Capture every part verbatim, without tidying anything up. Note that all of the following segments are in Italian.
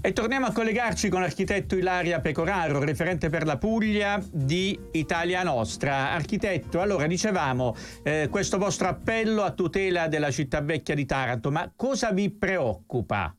E torniamo a collegarci con l'architetto Ilaria Pecoraro, referente per la Puglia di Italia Nostra. Architetto, allora dicevamo eh, questo vostro appello a tutela della città vecchia di Taranto, ma cosa vi preoccupa?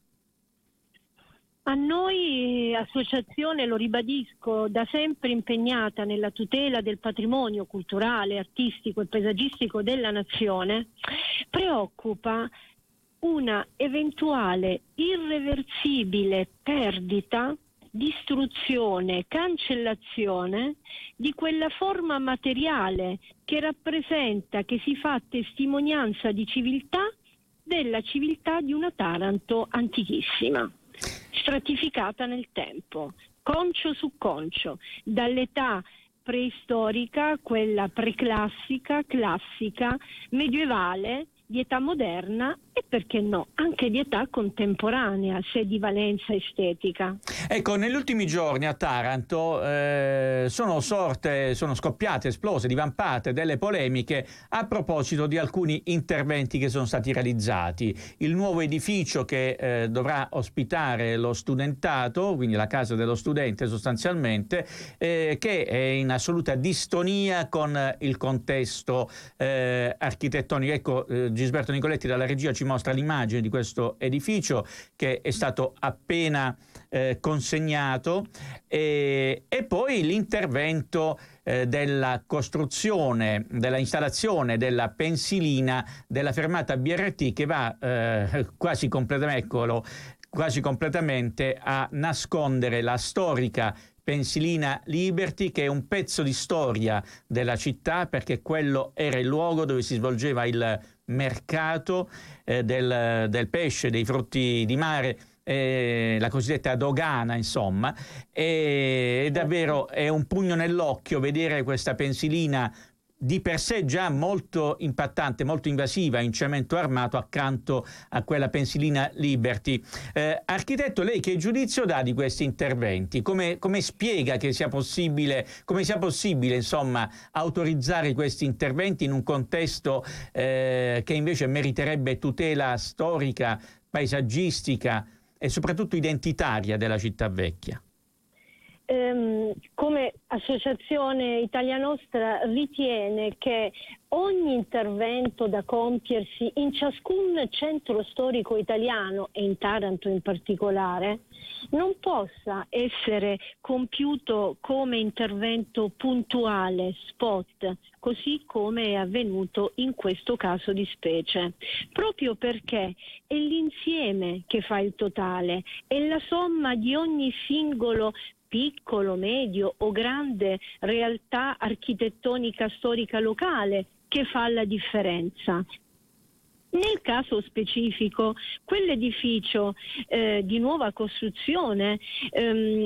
A noi associazione, lo ribadisco, da sempre impegnata nella tutela del patrimonio culturale, artistico e paesaggistico della nazione, preoccupa una eventuale irreversibile perdita, distruzione, cancellazione di quella forma materiale che rappresenta, che si fa testimonianza di civiltà, della civiltà di una Taranto antichissima, stratificata nel tempo, concio su concio, dall'età preistorica, quella preclassica, classica, medievale, di età moderna e, perché no, anche di età contemporanea, se di valenza estetica. Ecco, negli ultimi giorni a Taranto eh, sono sorte, sono scoppiate, esplose, divampate delle polemiche a proposito di alcuni interventi che sono stati realizzati. Il nuovo edificio che eh, dovrà ospitare lo studentato, quindi la casa dello studente sostanzialmente, eh, che è in assoluta distonia con il contesto eh, architettonico. Ecco, eh, Gisberto Nicoletti dalla regia ci mostra l'immagine di questo edificio che è stato appena eh, consegnato e, e poi l'intervento eh, della costruzione, della installazione della pensilina della fermata B R T che va eh, quasi completamente, eccolo, quasi completamente a nascondere la storica pensilina Liberty, che è un pezzo di storia della città, perché quello era il luogo dove si svolgeva il mercato eh, del, del pesce, dei frutti di mare, eh, la cosiddetta dogana, insomma, e, e davvero è un pugno nell'occhio vedere questa pensilina di per sé già molto impattante, molto invasiva, in cemento armato accanto a quella pensilina Liberty. Eh, architetto, lei che giudizio dà di questi interventi? Come, come spiega che sia possibile, come sia possibile, insomma, autorizzare questi interventi in un contesto eh, che invece meriterebbe tutela storica, paesaggistica e soprattutto identitaria della città vecchia? Come Associazione Italia Nostra ritiene che ogni intervento da compiersi in ciascun centro storico italiano e in Taranto in particolare non possa essere compiuto come intervento puntuale, spot, così come è avvenuto in questo caso di specie, proprio perché è l'insieme che fa il totale, è la somma di ogni singolo piccolo, medio o grande realtà architettonica storica locale che fa la differenza. Nel caso specifico, quell'edificio eh, di nuova costruzione ehm,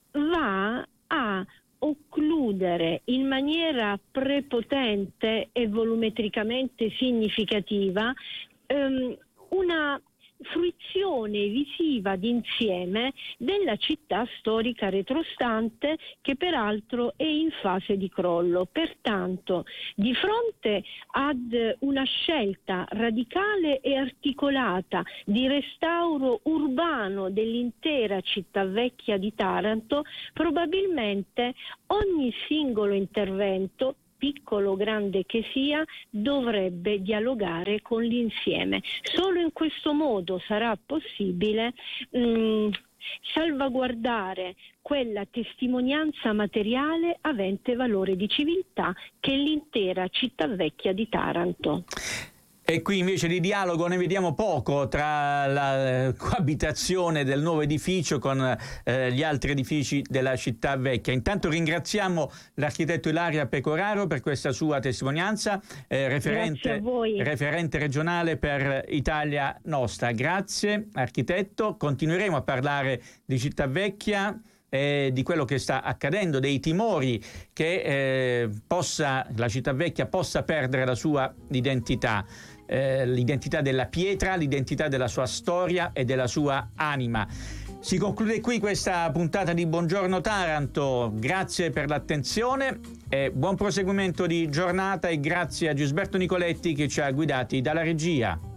va a occludere in maniera prepotente e volumetricamente significativa ehm, una fruizione visiva d'insieme della città storica retrostante, che peraltro è in fase di crollo. Pertanto, di fronte ad una scelta radicale e articolata di restauro urbano dell'intera città vecchia di Taranto, probabilmente ogni singolo intervento, piccolo o grande che sia, dovrebbe dialogare con l'insieme. Solo in questo modo sarà possibile mh, salvaguardare quella testimonianza materiale avente valore di civiltà che è l'intera città vecchia di Taranto. E qui invece di dialogo ne vediamo poco tra la eh, coabitazione del nuovo edificio con eh, gli altri edifici della città vecchia. Intanto ringraziamo l'architetto Ilaria Pecoraro per questa sua testimonianza, eh, referente, referente regionale per Italia Nostra. Grazie architetto, continueremo a parlare di città vecchia e di quello che sta accadendo, dei timori che eh, possa, la città vecchia possa perdere la sua identità. Eh, l'identità della pietra, l'identità della sua storia e della sua anima. Si conclude qui questa puntata di Buongiorno Taranto. Grazie per l'attenzione e buon proseguimento di giornata, e grazie a Gisberto Nicoletti che ci ha guidati dalla regia.